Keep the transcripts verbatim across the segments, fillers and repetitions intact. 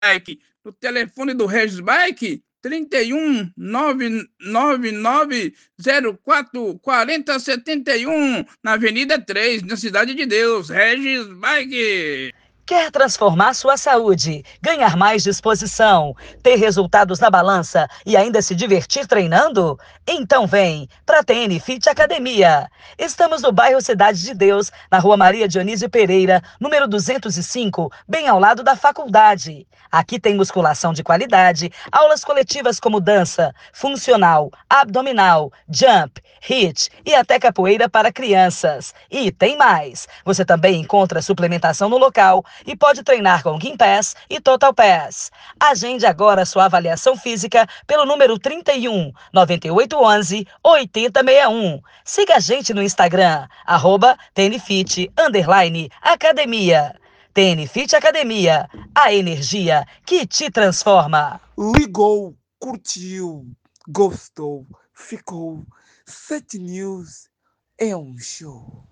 Bike. O telefone do Regis Bike, trinta e um, nove nove nove zero quatro quatro zero sete um, na Avenida três, na Cidade de Deus, Regis Bike. Quer transformar sua saúde, ganhar mais disposição, ter resultados na balança e ainda se divertir treinando? Então vem para a T N Fit Academia. Estamos no bairro Cidade de Deus, na Rua Maria Dionísio Pereira, número duzentos e cinco, bem ao lado da faculdade. Aqui tem musculação de qualidade, aulas coletivas como dança, funcional, abdominal, jump, hit e até capoeira para crianças. E tem mais! Você também encontra suplementação no local e pode treinar com Gympass e Total Pass. Agende agora sua avaliação física pelo número trinta e um, noventa e oito onze, oitenta sessenta e um. Siga a gente no Instagram, arroba TNFit, underline, academia. T N Fit Academia, a energia que te transforma. Ligou, curtiu, gostou, ficou. Sete News é um show.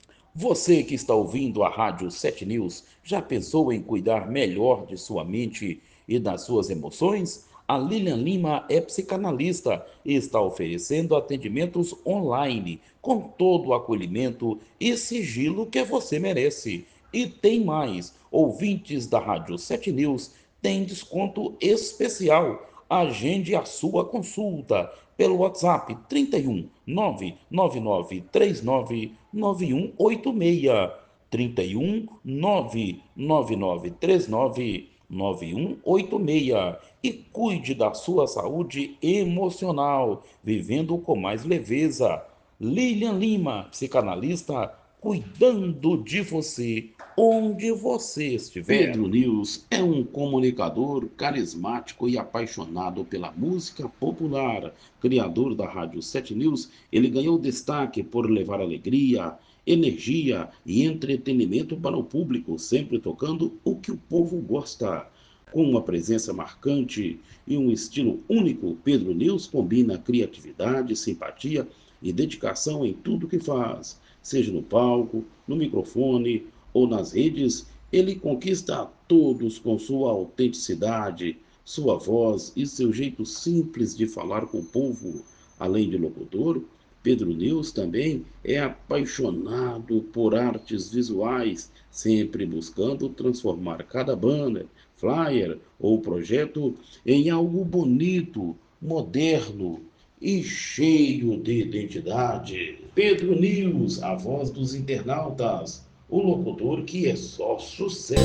Você que está ouvindo a Rádio Sete News, já pensou em cuidar melhor de sua mente e das suas emoções? A Lilian Lima é psicanalista e está oferecendo atendimentos online com todo o acolhimento e sigilo que você merece. E tem mais, ouvintes da Rádio Sete News têm desconto especial. Agende a sua consulta pelo WhatsApp trinta e um, nove nove nove três nove nove um oito seis, trinta e um, nove nove nove três nove nove um oito seis, e cuide da sua saúde emocional, vivendo com mais leveza. Lilian Lima, psicanalista, cuidando de você, onde você estiver. Pedro News é um comunicador carismático e apaixonado pela música popular. Criador da Rádio Sete News, ele ganhou destaque por levar alegria, energia e entretenimento para o público, sempre tocando o que o povo gosta. Com uma presença marcante e um estilo único, Pedro News combina criatividade, simpatia e dedicação em tudo que faz. Seja no palco, no microfone ou nas redes, ele conquista a todos com sua autenticidade, sua voz e seu jeito simples de falar com o povo. Além de locutor, Pedro News também é apaixonado por artes visuais, sempre buscando transformar cada banner, flyer ou projeto em algo bonito, moderno e cheio de identidade. Pedro News, a voz dos internautas, o locutor que é só sucesso.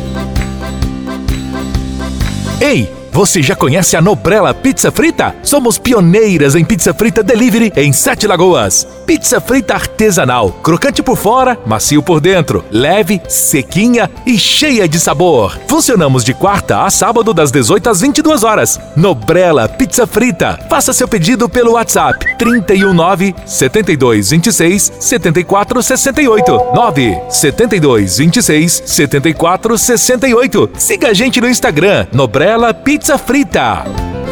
Ei, você já conhece a Nobrella Pizza Frita? Somos pioneiras em pizza frita delivery em Sete Lagoas. Pizza frita artesanal, crocante por fora, macio por dentro, leve, sequinha e cheia de sabor. Funcionamos de quarta a sábado das dezoito às vinte e duas horas. Nobrella Pizza Frita. Faça seu pedido pelo WhatsApp trinta e um, nove setenta e dois vinte e seis setenta e quatro sessenta e oito, nove setenta e dois vinte e seis setenta e quatro sessenta e oito. Siga a gente no Instagram, Nobrella Pizza Frita.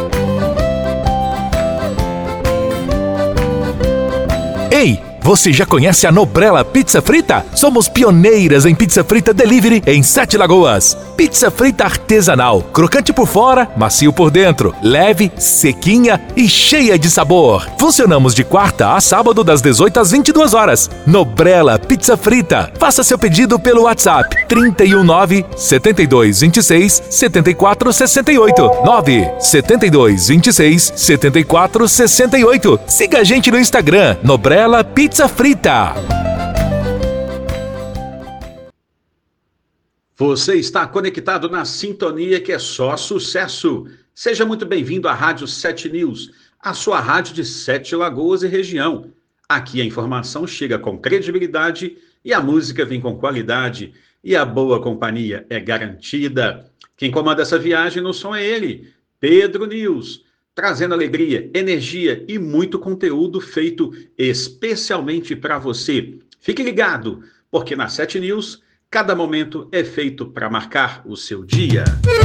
Ei, você já conhece a Nobrella Pizza Frita? Somos pioneiras em pizza frita delivery em Sete Lagoas. Pizza frita artesanal, crocante por fora, macio por dentro, leve, sequinha e cheia de sabor. Funcionamos de quarta a sábado das dezoito às vinte e duas horas. Nobrella Pizza Frita. Faça seu pedido pelo WhatsApp trinta e um, nove setenta e dois vinte e seis setenta e quatro sessenta e oito, nove setenta e dois vinte e seis setenta e quatro sessenta e oito. Siga a gente no Instagram, Nobrella Pizza Frita. Você está conectado na sintonia que é só sucesso. Seja muito bem-vindo à Rádio Sete News, a sua rádio de Sete Lagoas e região. Aqui a informação chega com credibilidade e a música vem com qualidade e a boa companhia é garantida. Quem comanda essa viagem no som é ele, Pedro News, trazendo alegria, energia e muito conteúdo feito especialmente para você. Fique ligado, porque na Sete News, cada momento é feito para marcar o seu dia.